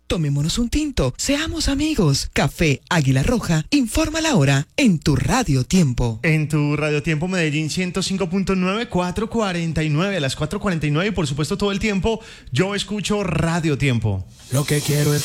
Tomémonos un tinto, seamos amigos. Café Águila Roja, informa la hora en tu Radio Tiempo. En tu Radio Tiempo Medellín 105.9, 4:49, a las 4:49 y por supuesto todo el tiempo yo escucho Radio Tiempo. Lo que quiero es